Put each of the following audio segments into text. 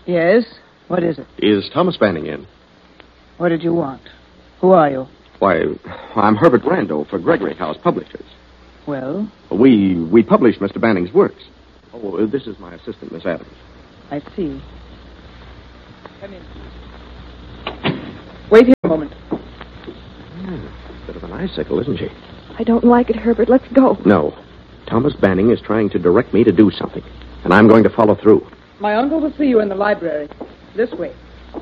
Yes? What is it? Is Thomas Banning in? What did you want? Who are you? Why, I'm Herbert Randall for Gregory House Publishers. Well? We publish Mr. Banning's works. Oh, this is my assistant, Miss Adams. I see. Come in. Wait here a moment. Bit of an icicle, isn't she? I don't like it, Herbert. Let's go. No. Thomas Banning is trying to direct me to do something, and I'm going to follow through. My uncle will see you in the library. This way.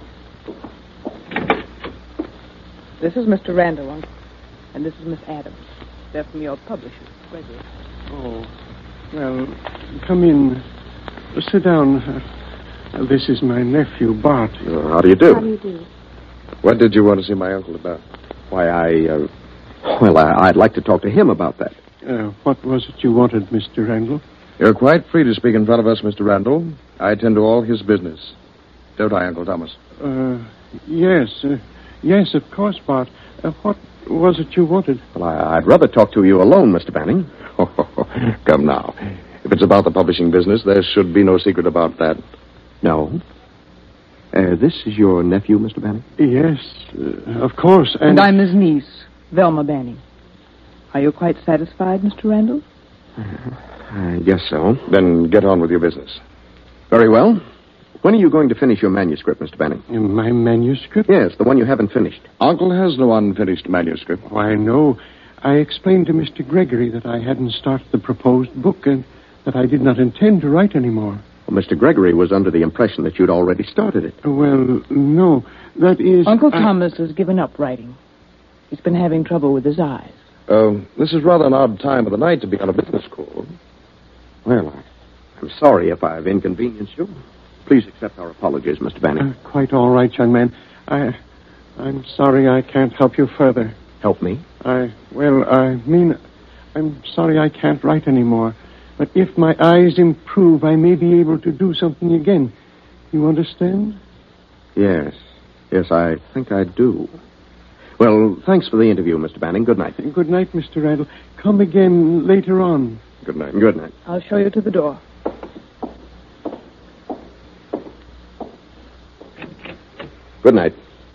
This is Mr. Randall, Uncle. And this is Miss Adams. They're from your publisher, Gregory. Oh, well, come in. Sit down. This is my nephew, Bart. How do you do? How do you do? What did you want to see my uncle about? Why, I'd like to talk to him about that. What was it you wanted, Mr. Randall? You're quite free to speak in front of us, Mr. Randall. I attend to all his business. Don't I, Uncle Thomas? Yes. Yes, of course, Bart. What was it you wanted? Well, I'd rather talk to you alone, Mr. Banning. Come now. If it's about the publishing business, there should be no secret about that. No. This is your nephew, Mr. Banning? Yes, of course. And I'm his niece, Velma Banning. Are you quite satisfied, Mr. Randall? I guess so. Then get on with your business. Very well. When are you going to finish your manuscript, Mr. Banning? My manuscript? Yes, the one you haven't finished. Uncle has no unfinished manuscript. Why, no. I explained to Mr. Gregory that I hadn't started the proposed book and that I did not intend to write anymore. Well, Mr. Gregory was under the impression that you'd already started it. Well, no. That is... Uncle Thomas has given up writing. He's been having trouble with his eyes. This is rather an odd time of the night to be on a business call. Well, I'm sorry if I've inconvenienced you. Please accept our apologies, Mr. Banning. Quite all right, young man. I'm sorry I can't help you further. Help me? I'm sorry I can't write anymore. But if my eyes improve, I may be able to do something again. You understand? Yes. Yes, I think I do. Well, thanks for the interview, Mr. Banning. Good night. Good night, Mr. Randall. Come again later on. Good night. Good night. I'll show you to the door. Good night.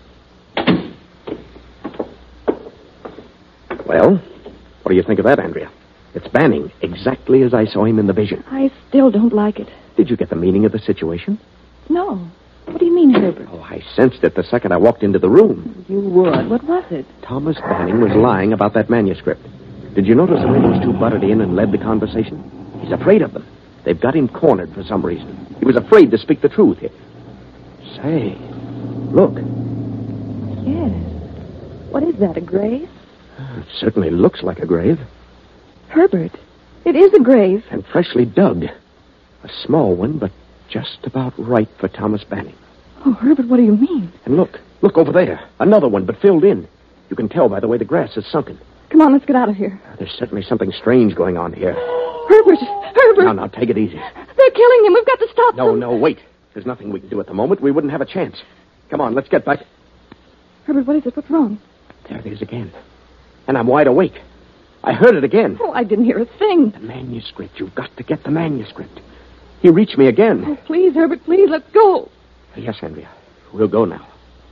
Well, what do you think of that, Andrea? It's Banning, exactly as I saw him in the vision. I still don't like it. Did you get the meaning of the situation? No. What do you mean, Herbert? Oh, I sensed it the second I walked into the room. You would. What was it? Thomas Banning was lying about that manuscript. Did you notice the way those two butted in and led the conversation? He's afraid of them. They've got him cornered for some reason. He was afraid to speak the truth. Say, look. Yes. What is that, a grave? It certainly looks like a grave. Herbert, it is a grave. And freshly dug. A small one, but just about right for Thomas Banning. Oh, Herbert, what do you mean? And look over there. Another one, but filled in. You can tell by the way the grass is sunken. Come on, let's get out of here. There's certainly something strange going on here. Herbert! Now, take it easy. They're killing him. We've got to stop them. No, wait. There's nothing we can do at the moment. We wouldn't have a chance. Come on, let's get back. Herbert, what is it? What's wrong? There it is again. And I'm wide awake. I heard it again. Oh, I didn't hear a thing. The manuscript. You've got to get the manuscript. He reached me again. Oh, please, Herbert, please, let's go. Yes, Andrea. We'll go now.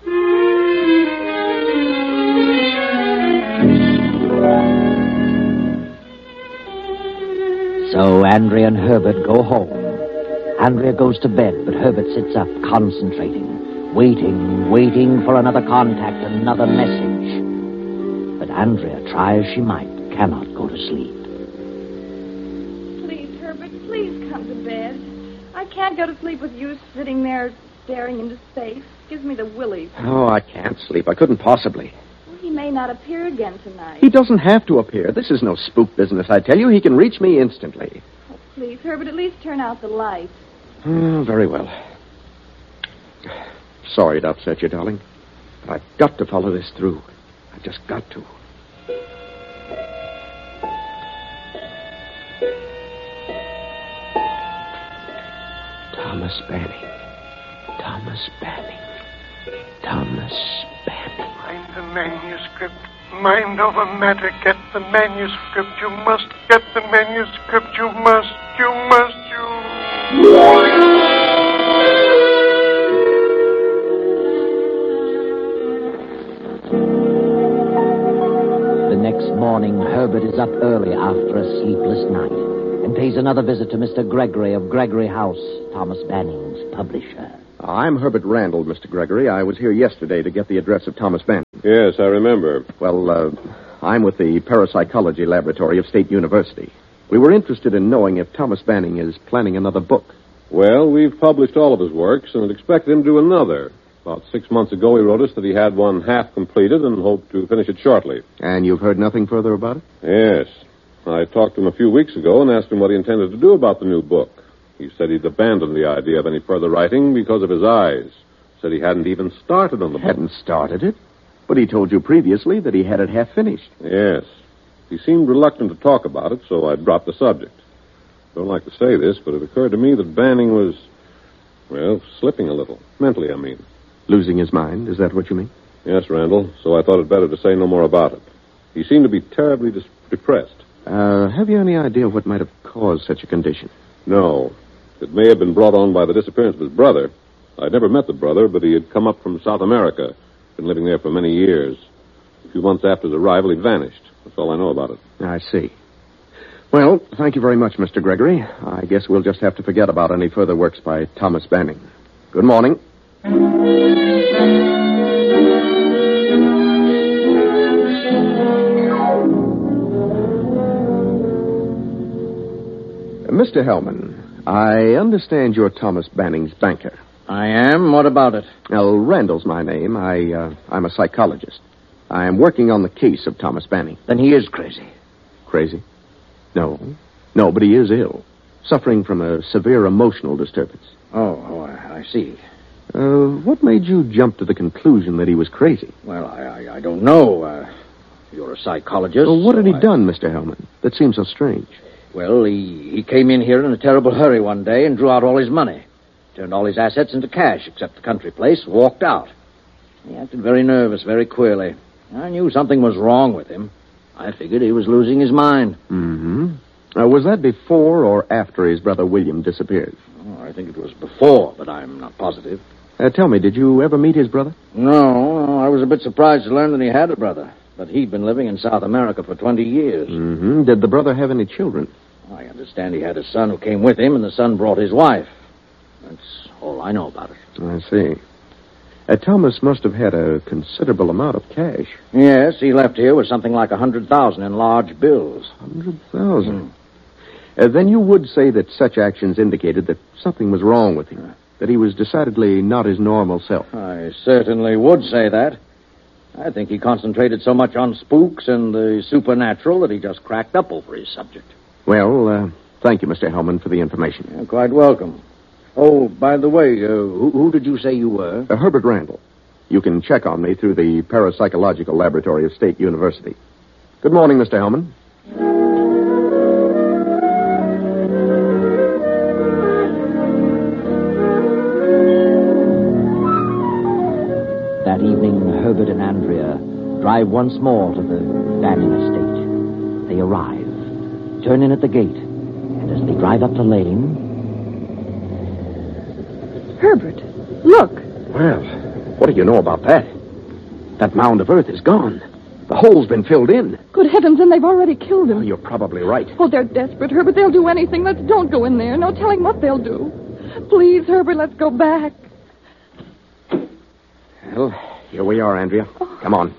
So Andrea and Herbert go home. Andrea goes to bed, but Herbert sits up, concentrating, waiting for another contact, another message. But Andrea, try as she might, cannot go to sleep. Please, Herbert, please come to bed. I can't go to sleep with you sitting there staring into space. Gives me the willies. Oh, I can't sleep. I couldn't possibly. Well, he may not appear again tonight. He doesn't have to appear. This is no spook business, I tell you. He can reach me instantly. Oh, please, Herbert, at least turn out the light. Oh, very well. Sorry to upset you, darling. But I've got to follow this through. I've just got to. Thomas Banning. Thomas Banning. Thomas Banning. Find the manuscript. Mind over matter. Get the manuscript. You must get the manuscript. You must. is up early after a sleepless night and pays another visit to Mr. Gregory of Gregory House, Thomas Banning's publisher. I'm Herbert Randall, Mr. Gregory. I was here yesterday to get the address of Thomas Banning. Yes, I remember. Well, I'm with the Parapsychology Laboratory of State University. We were interested in knowing if Thomas Banning is planning another book. Well, we've published all of his works and expected him to do another. About 6 months ago, he wrote us that he had one half completed and hoped to finish it shortly. And you've heard nothing further about it? Yes. I talked to him a few weeks ago and asked him what he intended to do about the new book. He said he'd abandoned the idea of any further writing because of his eyes. Said he hadn't even started on the book. Hadn't started it? But he told you previously that he had it half finished. Yes. He seemed reluctant to talk about it, so I dropped the subject. Don't like to say this, but it occurred to me that Banning was, well, slipping a little. Mentally, I mean. Losing his mind? Is that what you mean? Yes, Randall. So I thought it better to say no more about it. He seemed to be terribly depressed. Have you any idea what might have caused such a condition? No. It may have been brought on by the disappearance of his brother. I'd never met the brother, but he had come up from South America. Been living there for many years. A few months after his arrival, he vanished. That's all I know about it. I see. Well, thank you very much, Mr. Gregory. I guess we'll just have to forget about any further works by Thomas Banning. Good morning. Mr. Hellman, I understand you're Thomas Banning's banker. I am? What about it? Well, Randall's my name. I'm a psychologist. I'm working on the case of Thomas Banning. Then he is crazy. Crazy? No, but he is ill. Suffering from a severe emotional disturbance. Oh, I see. What made you jump to the conclusion that he was crazy? Well, I don't know. You're a psychologist. Well, what had he I... done, Mr. Hellman? That seems so strange. Well, he came in here in a terrible hurry one day and drew out all his money. Turned all his assets into cash, except the country place, walked out. He acted very nervous, very queerly. I knew something was wrong with him. I figured he was losing his mind. Mm-hmm. Was that before or after his brother William disappeared? Oh, I think it was before, but I'm not positive. Tell me, did you ever meet his brother? No, I was a bit surprised to learn that he had a brother. But he'd been living in South America for 20 years. Mm-hmm. Did the brother have any children? I understand he had a son who came with him, and the son brought his wife. That's all I know about it. I see. Thomas must have had a considerable amount of cash. Yes, he left here with something like $100,000 in large bills. 100,000? Then you would say that such actions indicated that something was wrong with him, that he was decidedly not his normal self. I certainly would say that. I think he concentrated so much on spooks and the supernatural that he just cracked up over his subject. Well, thank you, Mr. Hellman, for the information. You're quite welcome. Oh, by the way, who did you say you were? Herbert Randall. You can check on me through the Parapsychological Laboratory of State University. Good morning, Mr. Hellman. That evening, Herbert and Andrea drive once more to the Banning estate. They arrive, turn in at the gate, and as they drive up the lane... Herbert, look. Well, what do you know about that? That mound of earth is gone. The hole's been filled in. Good heavens, and they've already killed him. Oh, you're probably right. Oh, they're desperate, Herbert. They'll do anything. Let's don't go in there. No telling what they'll do. Please, Herbert, let's go back. Well, here we are, Andrea. Come on.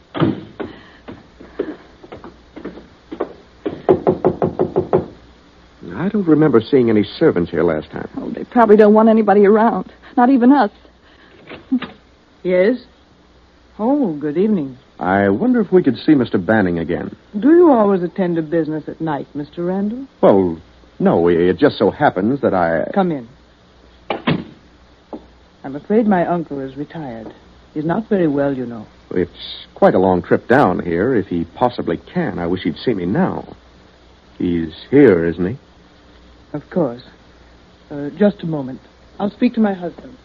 I don't remember seeing any servants here last time. Oh, they probably don't want anybody around. Not even us. Yes? Oh, good evening. I wonder if we could see Mr. Banning again. Do you always attend to business at night, Mr. Randall? Well, no, it just so happens that I... Come in. I'm afraid my uncle is retired. He's not very well, you know. It's quite a long trip down here, if he possibly can. I wish he'd see me now. He's here, isn't he? Of course. Just a moment. I'll speak to my husband.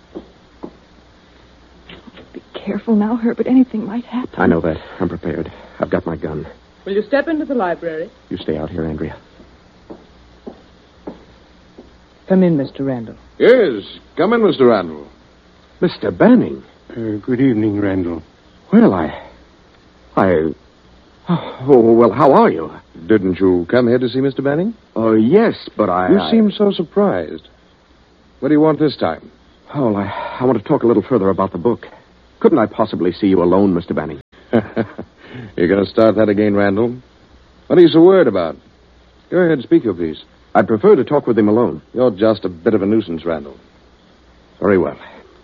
Be careful now, Herbert. Anything might happen. I know that. I'm prepared. I've got my gun. Will you step into the library? You stay out here, Andrea. Come in, Mr. Randall. Yes, come in, Mr. Randall. Mr. Banning? Good evening, Randall. Well, Oh, well, how are you? Didn't you come here to see Mr. Banning? Oh, yes, but You seem so surprised. What do you want this time? Oh, I want to talk a little further about the book. Couldn't I possibly see you alone, Mr. Banning? You're going to start that again, Randall? What are you so worried about? Go ahead, speak your piece. I'd prefer to talk with him alone. You're just a bit of a nuisance, Randall. Very well.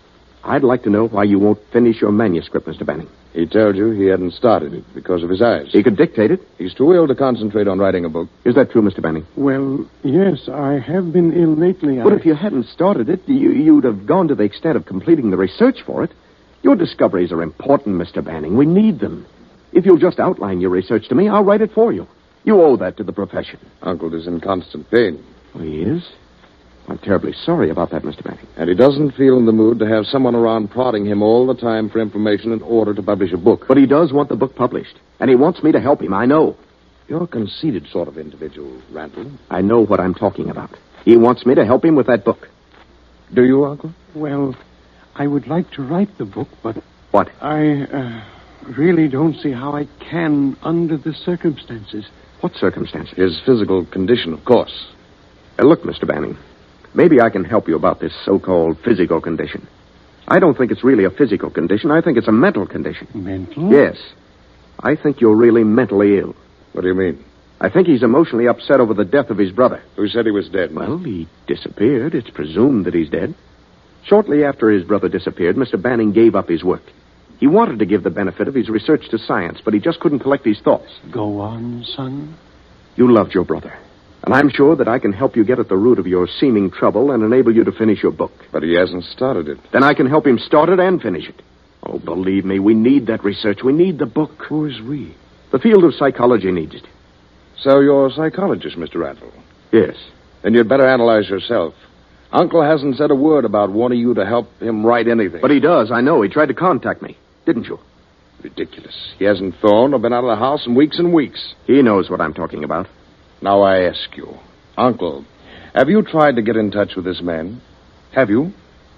I'd like to know why you won't finish your manuscript, Mr. Banning. He told you he hadn't started it because of his eyes. He could dictate it. He's too ill to concentrate on writing a book. Is that true, Mr. Banning? Well, yes, I have been ill lately. But if you hadn't started it, you'd have gone to the extent of completing the research for it. Your discoveries are important, Mr. Banning. We need them. If you'll just outline your research to me, I'll write it for you. You owe that to the profession. Uncle is in constant pain. Oh, he is? I'm terribly sorry about that, Mr. Banning. And he doesn't feel in the mood to have someone around prodding him all the time for information in order to publish a book. But he does want the book published. And he wants me to help him, I know. You're a conceited sort of individual, Randall. I know what I'm talking about. He wants me to help him with that book. Do you, Uncle? Well, I would like to write the book, but... What? I really don't see how I can under the circumstances. What circumstances? His physical condition, of course. Look, Mr. Banning, maybe I can help you about this so-called physical condition. I don't think it's really a physical condition. I think it's a mental condition. Mental? Yes. I think you're really mentally ill. What do you mean? I think he's emotionally upset over the death of his brother. Who said he was dead? Well, he disappeared. It's presumed that he's dead. Shortly after his brother disappeared, Mr. Banning gave up his work. He wanted to give the benefit of his research to science, but he just couldn't collect his thoughts. Go on, son. You loved your brother. And I'm sure that I can help you get at the root of your seeming trouble and enable you to finish your book. But he hasn't started it. Then I can help him start it and finish it. Oh, believe me, we need that research. We need the book. Who is we? The field of psychology needs it. So you're a psychologist, Mr. Randall? Yes. Then you'd better analyze yourself. Uncle hasn't said a word about wanting you to help him write anything. But he does, I know. He tried to contact me. Didn't you? Ridiculous. He hasn't phoned or been out of the house in weeks and weeks. He knows what I'm talking about. Now I ask you, Uncle, have you tried to get in touch with this man? Have you?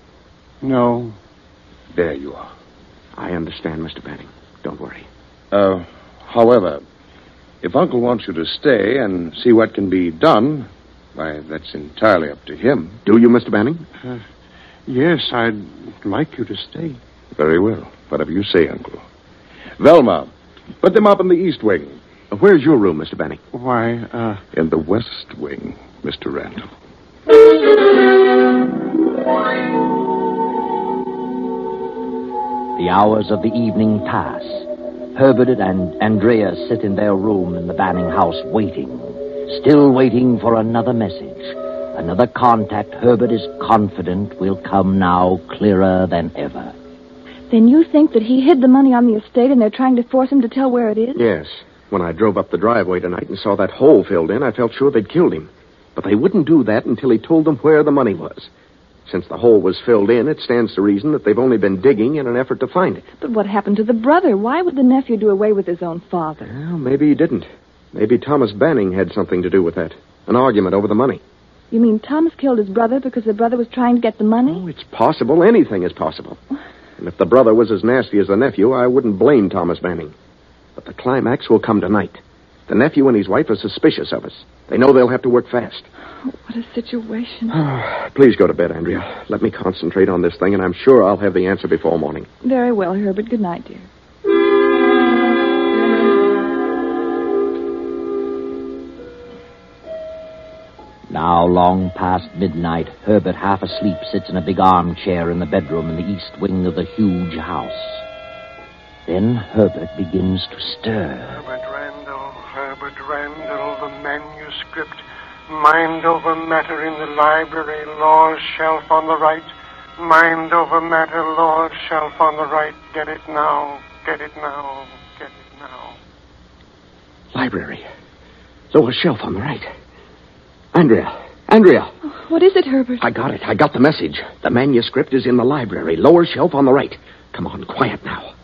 No. There you are. I understand, Mr. Banning. Don't worry. However, if Uncle wants you to stay and see what can be done, why, that's entirely up to him. Do you, Mr. Banning? Yes, I'd like you to stay. Very well. Whatever you say, Uncle. Velma, put them up in the east wing. Where's your room, Mr. Banning? Why, In the west wing, Mr. Randall. The hours of the evening pass. Herbert and Andrea sit in their room in the Banning house waiting. Still waiting for another message. Another contact Herbert is confident will come now clearer than ever. Then you think that he hid the money on the estate and they're trying to force him to tell where it is? Yes. When I drove up the driveway tonight and saw that hole filled in, I felt sure they'd killed him. But they wouldn't do that until he told them where the money was. Since the hole was filled in, it stands to reason that they've only been digging in an effort to find it. But what happened to the brother? Why would the nephew do away with his own father? Well, maybe he didn't. Maybe Thomas Banning had something to do with that. An argument over the money. You mean Thomas killed his brother because the brother was trying to get the money? Oh, it's possible. Anything is possible. And if the brother was as nasty as the nephew, I wouldn't blame Thomas Banning. But the climax will come tonight. The nephew and his wife are suspicious of us. They know they'll have to work fast. Oh, what a situation. Please go to bed, Andrea. Let me concentrate on this thing, and I'm sure I'll have the answer before morning. Very well, Herbert. Good night, dear. Now, long past midnight, Herbert, half asleep, sits in a big armchair in the bedroom in the east wing of the huge house. Then Herbert begins to stir. Herbert Randall, the manuscript. Mind over matter in the library, law's shelf on the right. Mind over matter, law's shelf on the right. Get it now, get it now, get it now. Library. Lower shelf on the right. Andrea. Oh, what is it, Herbert? I got it. I got the message. The manuscript is in the library. Lower shelf on the right. Come on, quiet now.